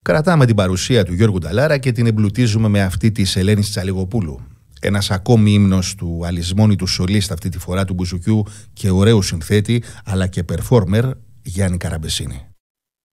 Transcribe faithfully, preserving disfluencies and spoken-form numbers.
Κρατάμε την παρουσία του Γιώργου Νταλάρα και την εμπλουτίζουμε με αυτή της Ελένης Τσαλιγοπούλου. Ένας ακόμη ύμνος του αλυσμόνητου σολίστα, αυτή τη φορά του μπουζουκιού και ωραίου συνθέτη, αλλά και performer, Γιάννη Καραμπεσίνη.